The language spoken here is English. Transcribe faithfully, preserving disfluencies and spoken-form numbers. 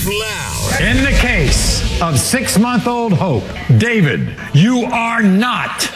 loud. In the case of six-month-old Hope, David, you are not